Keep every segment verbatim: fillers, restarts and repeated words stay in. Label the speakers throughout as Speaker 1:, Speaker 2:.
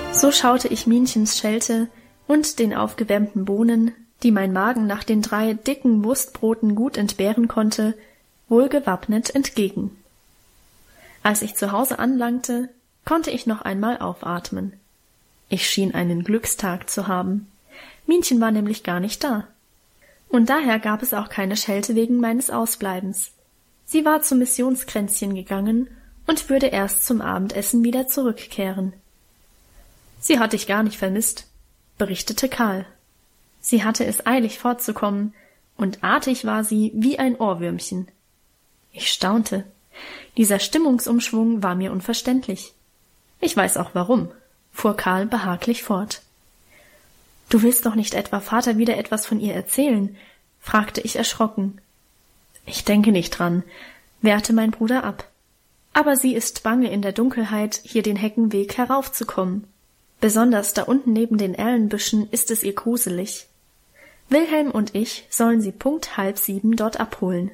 Speaker 1: So schaute ich Minchens Schelte und den aufgewärmten Bohnen, die mein Magen nach den drei dicken Wurstbroten gut entbehren konnte, wohlgewappnet entgegen. Als ich zu Hause anlangte, konnte ich noch einmal aufatmen. Ich schien einen Glückstag zu haben. Minchen war nämlich gar nicht da. Und daher gab es auch keine Schelte wegen meines Ausbleibens. Sie war zum Missionskränzchen gegangen und würde erst zum Abendessen wieder zurückkehren. »Sie hat dich gar nicht vermisst«, berichtete Karl. Sie hatte es eilig fortzukommen, und artig war sie wie ein Ohrwürmchen. Ich staunte. Dieser Stimmungsumschwung war mir unverständlich. »Ich weiß auch warum«, fuhr Karl behaglich fort. »Du willst doch nicht etwa Vater wieder etwas von ihr erzählen?« fragte ich erschrocken. »Ich denke nicht dran«, wehrte mein Bruder ab. »Aber sie ist bange, in der Dunkelheit hier den Heckenweg heraufzukommen. Besonders da unten neben den Erlenbüschen ist es ihr gruselig. Wilhelm und ich sollen sie punkt halb sieben dort abholen.«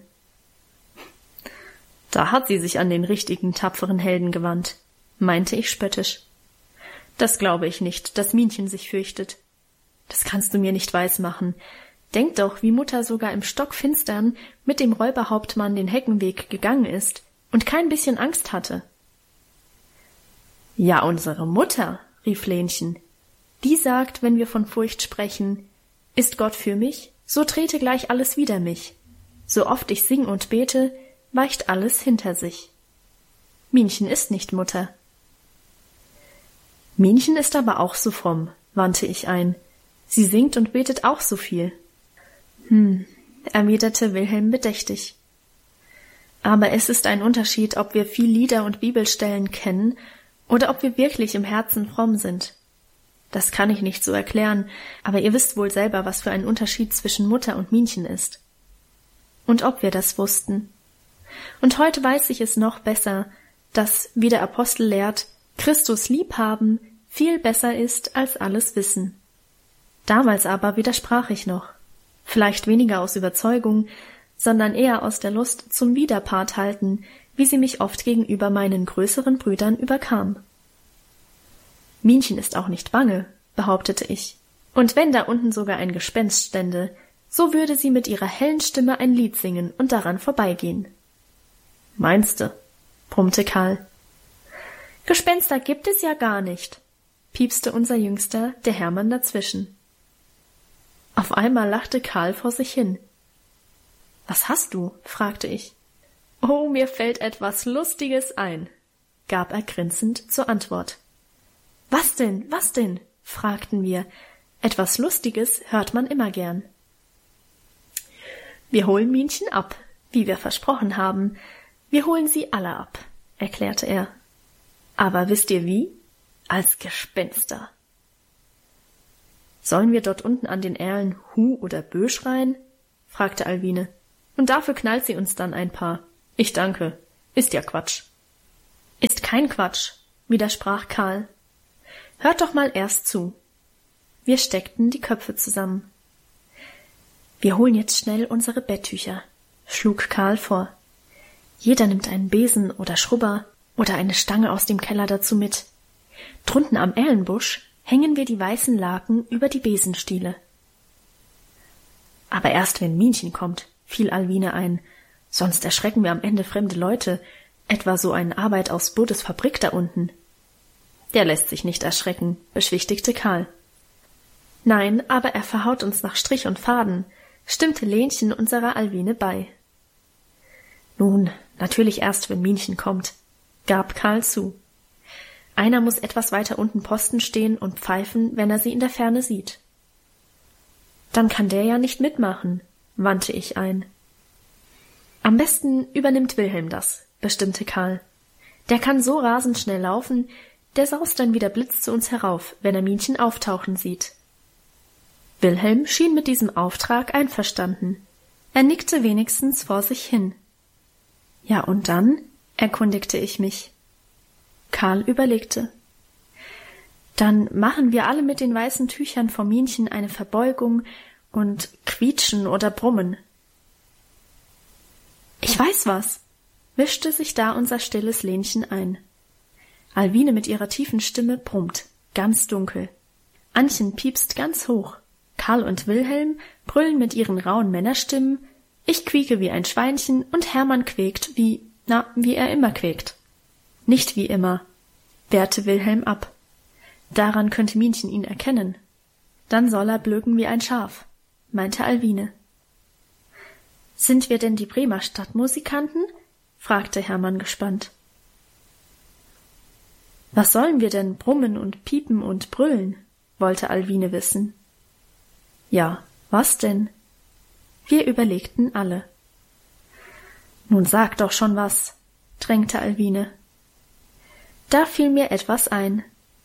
Speaker 1: »Da hat sie sich an den richtigen, tapferen Helden gewandt«, meinte ich spöttisch. »Das glaube ich nicht, dass Minchen sich fürchtet. Das kannst du mir nicht weismachen. Denk doch, wie Mutter sogar im Stockfinstern mit dem Räuberhauptmann den Heckenweg gegangen ist und kein bisschen Angst hatte.« »Ja, unsere Mutter«, rief Lenchen. »Die sagt, wenn wir von Furcht sprechen, ist Gott für mich, so trete gleich alles wider mich. So oft ich sing und bete, weicht alles hinter sich. Minchen ist nicht Mutter.« »Minchen ist aber auch so fromm«, wandte ich ein. »Sie singt und betet auch so viel.« »Hm«, erwiderte Wilhelm bedächtig. »Aber es ist ein Unterschied, ob wir viel Lieder und Bibelstellen kennen oder ob wir wirklich im Herzen fromm sind. Das kann ich nicht so erklären, aber ihr wisst wohl selber, was für ein Unterschied zwischen Mutter und Minchen ist. Und ob wir das wussten. Und heute weiß ich es noch besser, dass, wie der Apostel lehrt, Christus liebhaben viel besser ist als alles Wissen. Damals aber widersprach ich noch, vielleicht weniger aus Überzeugung, sondern eher aus der Lust zum Widerpart halten, wie sie mich oft gegenüber meinen größeren Brüdern überkam. »Minchen ist auch nicht bange«, behauptete ich, »und wenn da unten sogar ein Gespenst stände, so würde sie mit ihrer hellen Stimme ein Lied singen und daran vorbeigehen.« »Meinste?«, brummte Karl. »Gespenster gibt es ja gar nicht«, piepste unser Jüngster, der Hermann, dazwischen. Auf einmal lachte Karl vor sich hin. »Was hast du?«, fragte ich. »Oh, mir fällt etwas Lustiges ein«, gab er grinsend zur Antwort. »Was denn, was denn?«, fragten wir. »Etwas Lustiges hört man immer gern.« »Wir holen Minchen ab, wie wir versprochen haben. Wir holen sie alle ab«, erklärte er. »Aber wisst ihr wie? Als Gespenster.« »Sollen wir dort unten an den Erlen Hu oder Bö schreien?«, fragte Alwine. »Und dafür knallt sie uns dann ein paar. Ich danke. Ist ja Quatsch.« »Ist kein Quatsch«, widersprach Karl. »Hört doch mal erst zu.« Wir steckten die Köpfe zusammen. »Wir holen jetzt schnell unsere Betttücher«, schlug Karl vor. »Jeder nimmt einen Besen oder Schrubber oder eine Stange aus dem Keller dazu mit. Drunten am Erlenbusch hängen wir die weißen Laken über die Besenstiele.« »Aber erst, wenn Minchen kommt«, fiel Alwine ein, »sonst erschrecken wir am Ende fremde Leute, etwa so ein Arbeit aus Buddes Fabrik da unten.« »Der lässt sich nicht erschrecken«, beschwichtigte Karl. »Nein, aber er verhaut uns nach Strich und Faden«, stimmte Lenchen unserer Alwine bei. »Nun, natürlich erst, wenn Minchen kommt«, gab Karl zu. »Einer muß etwas weiter unten Posten stehen und pfeifen, wenn er sie in der Ferne sieht.« »Dann kann der ja nicht mitmachen«, wandte ich ein. »Am besten übernimmt Wilhelm das«, bestimmte Karl. »Der kann so rasend schnell laufen, der saust dann wieder Blitz zu uns herauf, wenn er Minchen auftauchen sieht.« Wilhelm schien mit diesem Auftrag einverstanden. Er nickte wenigstens vor sich hin. »Ja, und dann?«, erkundigte ich mich. Karl überlegte. »Dann machen wir alle mit den weißen Tüchern vor Minchen eine Verbeugung und quietschen oder brummen.« »Ich weiß was«, mischte sich da unser stilles Lenchen ein. Alwine mit ihrer tiefen Stimme brummt, ganz dunkel. Annchen piepst ganz hoch. Karl und Wilhelm brüllen mit ihren rauen Männerstimmen, ich quieke wie ein Schweinchen und Hermann quäkt wie, na, wie er immer quäkt. Nicht wie immer, wehrte Wilhelm ab. Daran könnte Minchen ihn erkennen. Dann soll er blöken wie ein Schaf, meinte Alwine. Sind wir denn die Bremer Stadtmusikanten? Fragte Hermann gespannt. Was sollen wir denn brummen und piepen und brüllen? Wollte Alwine wissen. Ja, was denn? Wir überlegten alle. Nun sag doch schon was, drängte Alwine. Da fiel mir etwas ein.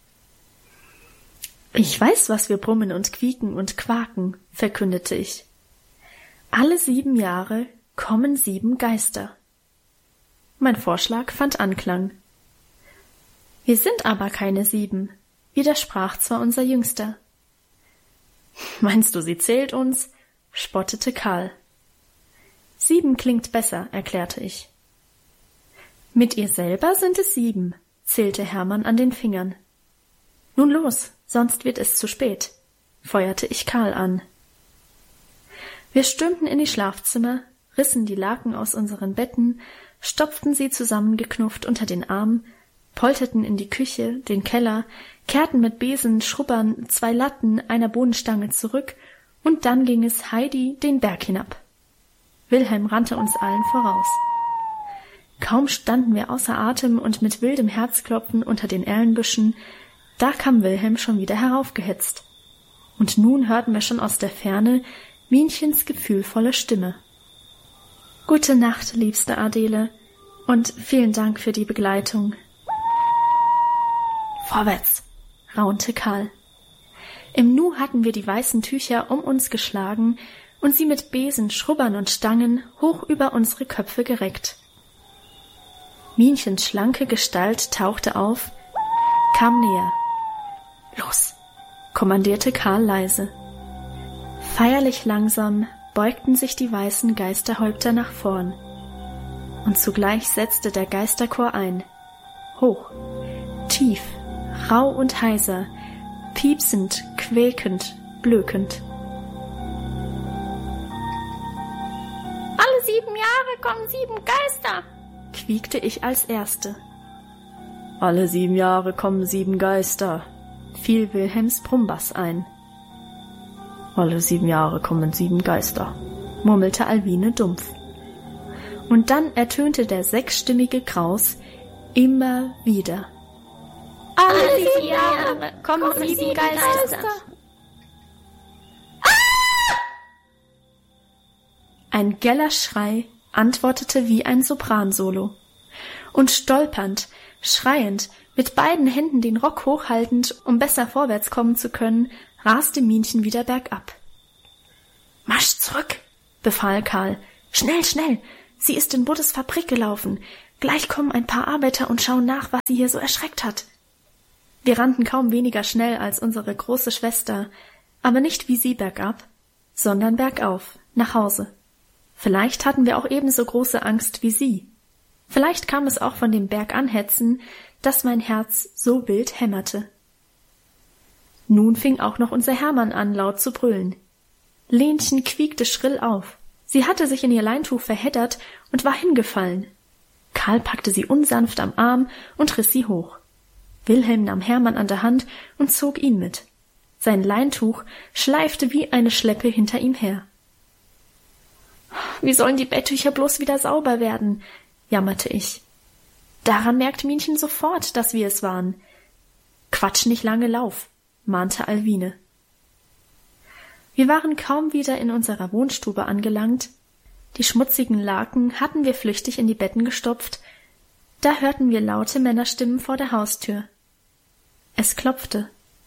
Speaker 1: Ich weiß, was wir brummen und quieken und quaken, verkündete ich. Alle sieben Jahre kommen sieben Geister. Mein Vorschlag fand Anklang. Wir sind aber keine sieben, widersprach zwar unser Jüngster. Meinst du, sie zählt uns? Spottete Karl. Sieben klingt besser, erklärte ich. Mit ihr selber sind es sieben, zählte Hermann an den Fingern. Nun los, sonst wird es zu spät, feuerte ich Karl an. Wir stürmten in die Schlafzimmer, rissen die Laken aus unseren Betten, stopften sie zusammengeknufft unter den Arm, polterten in die Küche, den Keller, kehrten mit Besen, Schrubbern, zwei Latten, einer Bohnenstange zurück, und dann ging es Heidi den Berg hinab. Wilhelm rannte uns allen voraus. Kaum standen wir außer Atem und mit wildem Herzklopfen unter den Erlenbüschen, da kam Wilhelm schon wieder heraufgehetzt. Und nun hörten wir schon aus der Ferne Minchens gefühlvolle Stimme. Gute Nacht, liebste Adele, und vielen Dank für die Begleitung. Vorwärts, raunte Karl. Im Nu hatten wir die weißen Tücher um uns geschlagen und sie mit Besen, Schrubbern und Stangen hoch über unsere Köpfe gereckt. Minchens schlanke Gestalt tauchte auf, kam näher. Los, kommandierte Karl leise. Feierlich langsam beugten sich die weißen Geisterhäupter nach vorn, und zugleich setzte der Geisterchor ein. Hoch, tief, rau und heiser, piepsend, quäkend, blökend. Alle sieben Jahre kommen sieben Geister, quiekte ich als Erste. Alle sieben Jahre kommen sieben Geister, fiel Wilhelms Brummbass ein. Alle sieben Jahre kommen sieben Geister, murmelte Alwine dumpf. Und dann ertönte der sechsstimmige Graus immer wieder. Alle sieben Jahre kommen, kommen sieben, sieben Geister. Geister. Ah! Ein geller Schrei antwortete wie ein Sopransolo. Und stolpernd, schreiend, mit beiden Händen den Rock hochhaltend, um besser vorwärts kommen zu können, raste Minchen wieder bergab. »Marsch zurück«, befahl Karl. »Schnell, schnell! Sie ist in Buddes Fabrik gelaufen. Gleich kommen ein paar Arbeiter und schauen nach, was sie hier so erschreckt hat.« Wir rannten kaum weniger schnell als unsere große Schwester, aber nicht wie sie bergab, sondern bergauf, nach Hause. Vielleicht hatten wir auch ebenso große Angst wie sie. Vielleicht kam es auch von dem Berganhetzen, dass mein Herz so wild hämmerte. Nun fing auch noch unser Hermann an, laut zu brüllen. Lenchen quiekte schrill auf. Sie hatte sich in ihr Leintuch verheddert und war hingefallen. Karl packte sie unsanft am Arm und riss sie hoch. Wilhelm nahm Hermann an der Hand und zog ihn mit. Sein Leintuch schleifte wie eine Schleppe hinter ihm her. »Wie sollen die Betttücher bloß wieder sauber werden?« jammerte ich. Daran merkte Minchen sofort, dass wir es waren. »Quatsch nicht lange, lauf«, mahnte Alwine. Wir waren kaum wieder in unserer Wohnstube angelangt. Die schmutzigen Laken hatten wir flüchtig in die Betten gestopft. Da hörten wir laute Männerstimmen vor der Haustür. Es klopfte.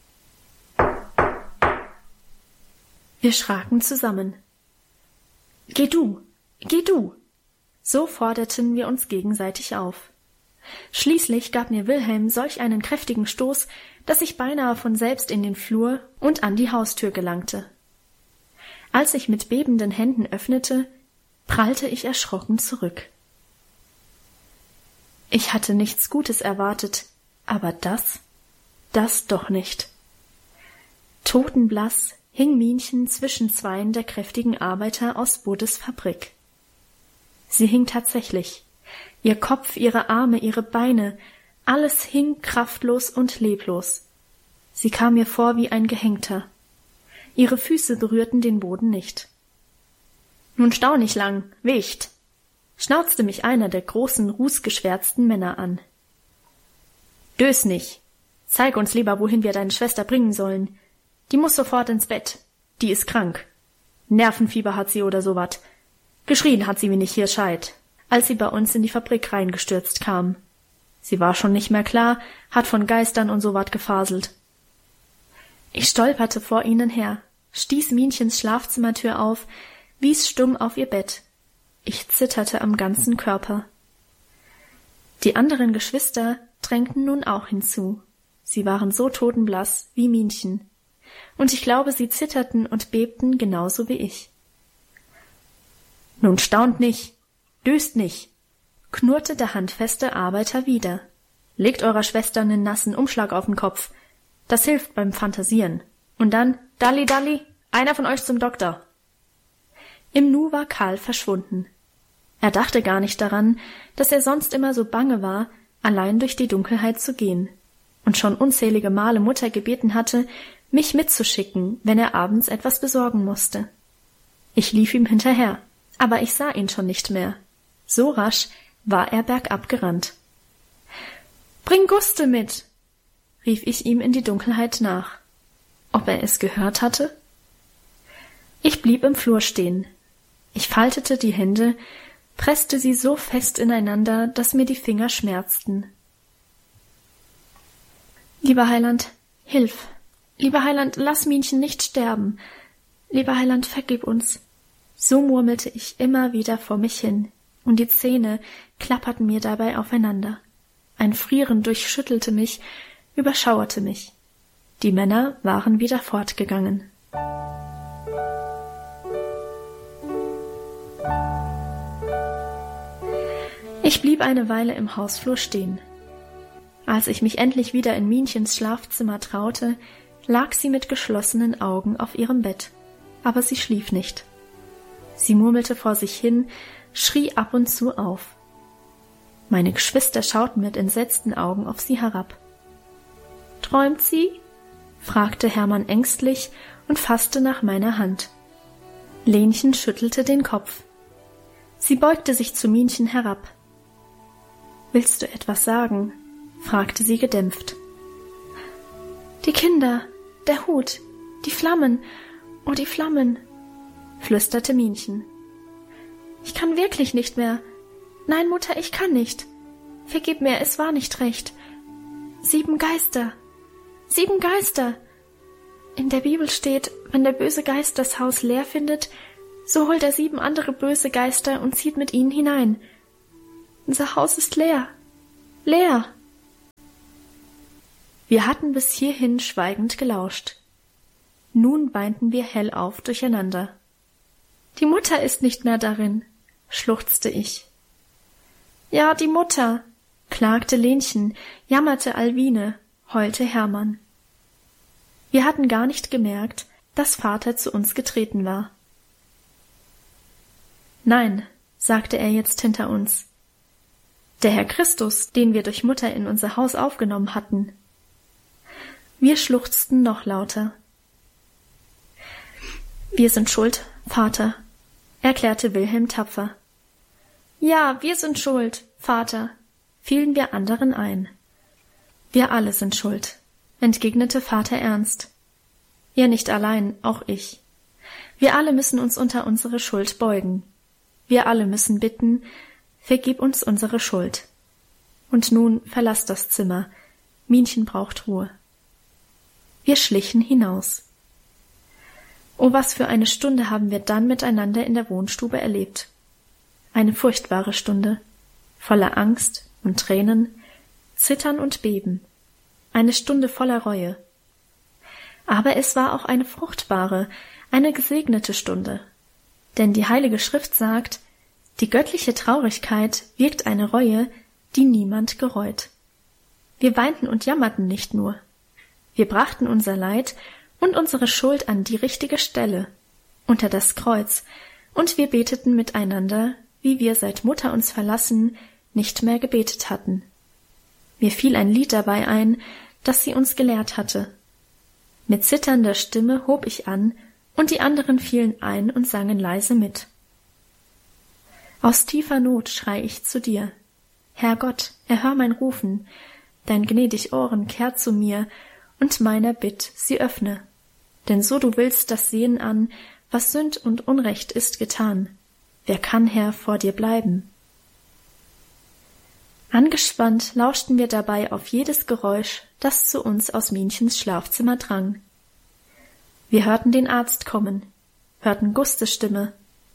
Speaker 1: Wir schraken zusammen. »Geh du, geh du!« So forderten wir uns gegenseitig auf. Schließlich gab mir Wilhelm solch einen kräftigen Stoß, dass ich beinahe von selbst in den Flur und an die Haustür gelangte. Als ich mit bebenden Händen öffnete, prallte ich erschrocken zurück. Ich hatte nichts Gutes erwartet, aber das, Das doch nicht. Totenblass hing Minchen zwischen zweien der kräftigen Arbeiter aus Bodes Fabrik. Sie hing tatsächlich. Ihr Kopf, ihre Arme, ihre Beine, alles hing kraftlos und leblos. Sie kam mir vor wie ein Gehängter. Ihre Füße berührten den Boden nicht. »Nun stau nicht lang, Wicht«, schnauzte mich einer der großen, rußgeschwärzten Männer an. »Dös nicht. Zeig uns lieber, wohin wir deine Schwester bringen sollen. Die muss sofort ins Bett. Die ist krank. Nervenfieber hat sie oder so wat. Geschrien hat sie wie nicht hier scheit, als sie bei uns in die Fabrik reingestürzt kam. Sie war schon nicht mehr klar, hat von Geistern und so wat gefaselt.« Ich stolperte vor ihnen her, stieß Minchens Schlafzimmertür auf, wies stumm auf ihr Bett. Ich zitterte am ganzen Körper. Die anderen Geschwister drängten nun auch hinzu. Sie waren so totenblass wie Minchen. Und ich glaube, sie zitterten und bebten genauso wie ich. »Nun staunt nicht, döst nicht«, knurrte der handfeste Arbeiter wieder. »Legt eurer Schwester einen nassen Umschlag auf den Kopf. Das hilft beim Phantasieren. Und dann, Dalli, Dalli, einer von euch zum Doktor.« Im Nu war Karl verschwunden. Er dachte gar nicht daran, dass er sonst immer so bange war, allein durch die Dunkelheit zu gehen und schon unzählige Male Mutter gebeten hatte, mich mitzuschicken, wenn er abends etwas besorgen musste. Ich lief ihm hinterher, aber ich sah ihn schon nicht mehr. So rasch war er bergab gerannt. »Bring Guste mit«, rief ich ihm in die Dunkelheit nach. Ob er es gehört hatte? Ich blieb im Flur stehen. Ich faltete die Hände, presste sie so fest ineinander, dass mir die Finger schmerzten. »Lieber Heiland, hilf! Lieber Heiland, lass Minchen nicht sterben! Lieber Heiland, vergib uns!« So murmelte ich immer wieder vor mich hin, und die Zähne klapperten mir dabei aufeinander. Ein Frieren durchschüttelte mich, überschauerte mich. Die Männer waren wieder fortgegangen. Ich blieb eine Weile im Hausflur stehen. Als ich mich endlich wieder in Minchens Schlafzimmer traute, lag sie mit geschlossenen Augen auf ihrem Bett, aber sie schlief nicht. Sie murmelte vor sich hin, schrie ab und zu auf. Meine Geschwister schauten mit entsetzten Augen auf sie herab. »Träumt sie?« fragte Hermann ängstlich und fasste nach meiner Hand. Lenchen schüttelte den Kopf. Sie beugte sich zu Minchen herab. »Willst du etwas sagen?« fragte sie gedämpft. »Die Kinder, der Hut, die Flammen, oh die Flammen«, flüsterte Minchen. »Ich kann wirklich nicht mehr. Nein, Mutter, ich kann nicht. Vergib mir, es war nicht recht. Sieben Geister, sieben Geister. In der Bibel steht, wenn der böse Geist das Haus leer findet, so holt er sieben andere böse Geister und zieht mit ihnen hinein. Unser Haus ist leer, leer.« Wir hatten bis hierhin schweigend gelauscht. Nun weinten wir hellauf durcheinander. »Die Mutter ist nicht mehr darin«, schluchzte ich. »Ja, die Mutter«, klagte Lenchen, jammerte Alwine, heulte Hermann. Wir hatten gar nicht gemerkt, dass Vater zu uns getreten war. »Nein«, sagte er jetzt hinter uns. »Der Herr Christus, den wir durch Mutter in unser Haus aufgenommen hatten.« Wir schluchzten noch lauter. »Wir sind schuld, Vater«, erklärte Wilhelm tapfer. »Ja, wir sind schuld, Vater«, fielen wir anderen ein. »Wir alle sind schuld«, entgegnete Vater ernst. »Ihr nicht allein, auch ich. Wir alle müssen uns unter unsere Schuld beugen. Wir alle müssen bitten, vergib uns unsere Schuld. Und nun verlass das Zimmer, Minchen braucht Ruhe.« Wir schlichen hinaus. Oh, was für eine Stunde haben wir dann miteinander in der Wohnstube erlebt. Eine furchtbare Stunde, voller Angst und Tränen, Zittern und Beben. Eine Stunde voller Reue. Aber es war auch eine fruchtbare, eine gesegnete Stunde. Denn die Heilige Schrift sagt, die göttliche Traurigkeit wirkt eine Reue, die niemand gereut. Wir weinten und jammerten nicht nur. Wir brachten unser Leid und unsere Schuld an die richtige Stelle, unter das Kreuz, und wir beteten miteinander, wie wir seit Mutter uns verlassen nicht mehr gebetet hatten. Mir fiel ein Lied dabei ein, das sie uns gelehrt hatte. Mit zitternder Stimme hob ich an, und die anderen fielen ein und sangen leise mit. Aus tiefer Not schrei ich zu dir. Herr Gott, erhör mein Rufen, dein gnädig Ohren kehrt zu mir, und meiner Bitt sie öffne. Denn so du willst, das sehen an, was Sünd und Unrecht ist getan. Wer kann, Herr, vor dir bleiben? Angespannt lauschten wir dabei auf jedes Geräusch, das zu uns aus Minchens Schlafzimmer drang. Wir hörten den Arzt kommen, hörten Gustes Stimme.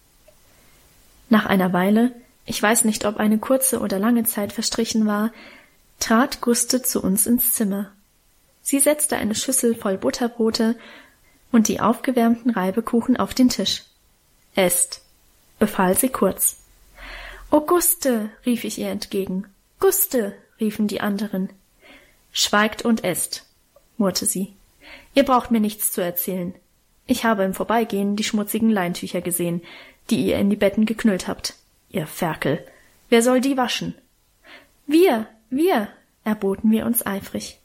Speaker 1: Nach einer Weile, ich weiß nicht, ob eine kurze oder lange Zeit verstrichen war, trat Guste zu uns ins Zimmer. Sie setzte eine Schüssel voll Butterbrote und die aufgewärmten Reibekuchen auf den Tisch. »Esst«, befahl sie kurz. »Oh, Guste«, rief ich ihr entgegen. »Guste«, riefen die anderen. »Schweigt und esst«, murrte sie. »Ihr braucht mir nichts zu erzählen. Ich habe im Vorbeigehen die schmutzigen Leintücher gesehen, die ihr in die Betten geknüllt habt. Ihr Ferkel. Wer soll die waschen?« »Wir, wir«, erboten wir uns eifrig.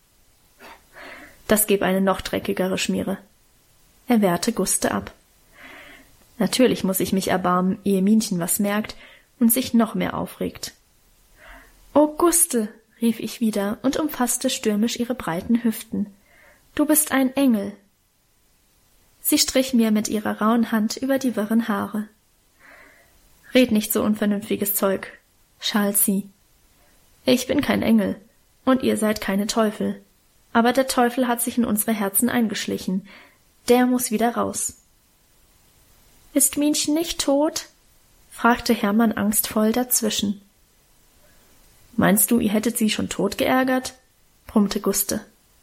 Speaker 1: »Das gäb eine noch dreckigere Schmiere«, er wehrte Guste ab. Natürlich muss ich mich erbarmen, ehe Minchen was merkt und sich noch mehr aufregt. »Oh, Guste«, rief ich wieder und umfasste stürmisch ihre breiten Hüften. »Du bist ein Engel.« Sie strich mir mit ihrer rauen Hand über die wirren Haare. »Red nicht so unvernünftiges Zeug«, schalt sie. »Ich bin kein Engel, und ihr seid keine Teufel. Aber der Teufel hat sich in unsere Herzen eingeschlichen. Der muss wieder raus.« »Ist Minchen nicht tot?« fragte Hermann angstvoll dazwischen. »Meinst du, ihr hättet sie schon tot geärgert?« brummte Guste.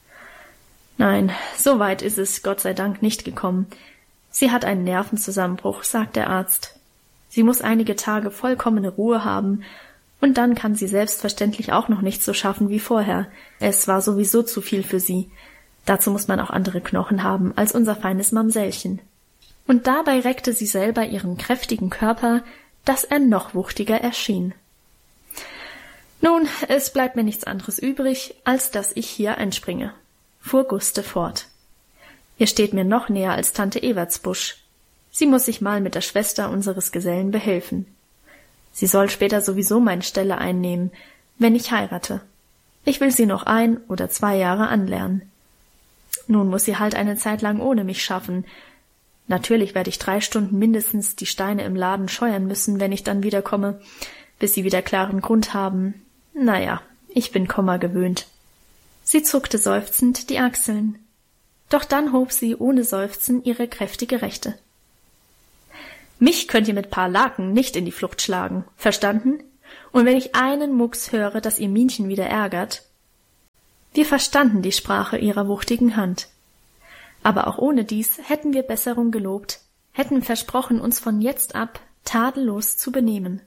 Speaker 1: »Nein, so weit ist es, Gott sei Dank, nicht gekommen. Sie hat einen Nervenzusammenbruch«, sagt der Arzt. »Sie muss einige Tage vollkommene Ruhe haben, und dann kann sie selbstverständlich auch noch nicht so schaffen wie vorher. Es war sowieso zu viel für sie. Dazu muss man auch andere Knochen haben als unser feines Mamsellchen.« Und dabei reckte sie selber ihren kräftigen Körper, dass er noch wuchtiger erschien. »Nun, es bleibt mir nichts anderes übrig, als dass ich hier einspringe«, fuhr Guste fort. »Ihr steht mir noch näher als Tante Evertsbusch. Sie muss sich mal mit der Schwester unseres Gesellen behelfen. Sie soll später sowieso meine Stelle einnehmen, wenn ich heirate. Ich will sie noch ein oder zwei Jahre anlernen. Nun muss sie halt eine Zeit lang ohne mich schaffen. Natürlich werde ich drei Stunden mindestens die Steine im Laden scheuern müssen, wenn ich dann wiederkomme, bis sie wieder klaren Grund haben. Naja, ich bin Komma gewöhnt.« Sie zuckte seufzend die Achseln. Doch dann hob sie ohne Seufzen ihre kräftige Rechte. »Mich könnt ihr mit paar Laken nicht in die Flucht schlagen, verstanden? Und wenn ich einen Mucks höre, dass ihr Minchen wieder ärgert.« Wir verstanden die Sprache ihrer wuchtigen Hand. Aber auch ohne dies hätten wir Besserung gelobt, hätten versprochen, uns von jetzt ab tadellos zu benehmen.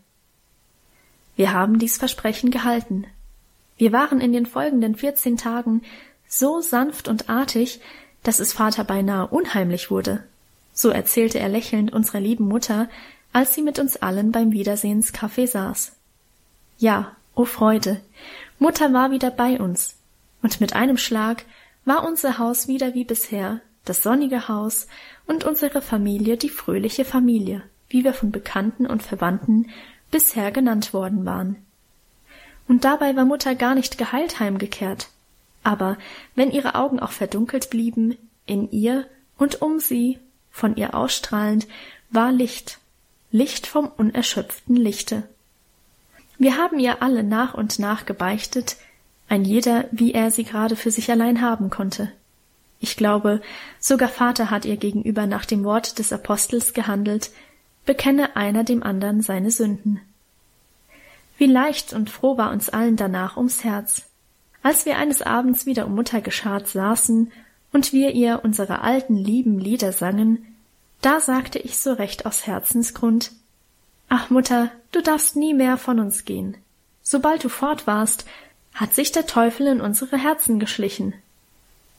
Speaker 1: Wir haben dies Versprechen gehalten. Wir waren in den folgenden vierzehn Tagen so sanft und artig, dass es Vater beinahe unheimlich wurde. So erzählte er lächelnd unserer lieben Mutter, als sie mit uns allen beim Wiedersehenskaffee saß. Ja, o Freude, Mutter war wieder bei uns, und mit einem Schlag war unser Haus wieder wie bisher, das sonnige Haus und unsere Familie die fröhliche Familie, wie wir von Bekannten und Verwandten bisher genannt worden waren. Und dabei war Mutter gar nicht geheilt heimgekehrt. Aber wenn ihre Augen auch verdunkelt blieben, in ihr und um sie, von ihr ausstrahlend, war Licht, Licht vom unerschöpften Lichte. Wir haben ihr alle nach und nach gebeichtet, ein jeder, wie er sie gerade für sich allein haben konnte. Ich glaube, sogar Vater hat ihr gegenüber nach dem Wort des Apostels gehandelt, bekenne einer dem anderen seine Sünden. Wie leicht und froh war uns allen danach ums Herz. Als wir eines Abends wieder um Mutter geschart saßen und wir ihr unsere alten lieben Lieder sangen, da sagte ich so recht aus Herzensgrund: »Ach, Mutter, du darfst nie mehr von uns gehen. Sobald du fort warst, hat sich der Teufel in unsere Herzen geschlichen.«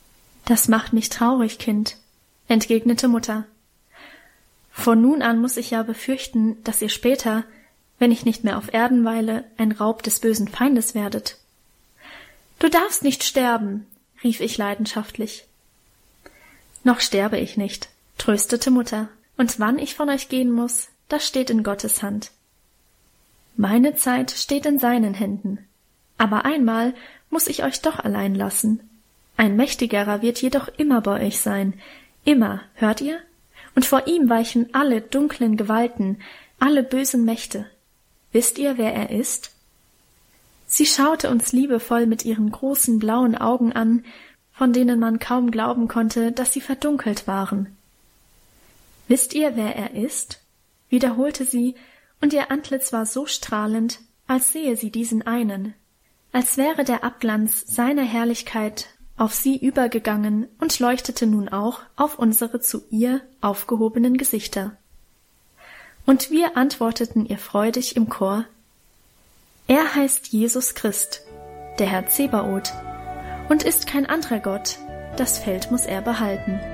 Speaker 1: Das macht mich traurig, Kind, entgegnete Mutter. Von nun an muss ich ja befürchten, dass ihr später, wenn ich nicht mehr auf Erden weile, ein Raub des bösen Feindes werdet. Du darfst nicht sterben, rief ich leidenschaftlich. Noch sterbe ich nicht, tröstete Mutter, und wann ich von euch gehen muss, das steht in Gottes Hand. Meine Zeit steht in seinen Händen, aber einmal muss ich euch doch allein lassen. Ein Mächtigerer wird jedoch immer bei euch sein, immer, hört ihr? Und vor ihm weichen alle dunklen Gewalten, alle bösen Mächte. Wisst ihr, wer er ist? Sie schaute uns liebevoll mit ihren großen blauen Augen an, von denen man kaum glauben konnte, dass sie verdunkelt waren. Wisst ihr, wer er ist? Wiederholte sie, und ihr Antlitz war so strahlend, als sehe sie diesen einen, als wäre der Abglanz seiner Herrlichkeit auf sie übergegangen und leuchtete nun auch auf unsere zu ihr aufgehobenen Gesichter. Und wir antworteten ihr freudig im Chor: Er heißt Jesus Christ, der Herr Zebaoth, und ist kein anderer Gott, das Feld muß er behalten.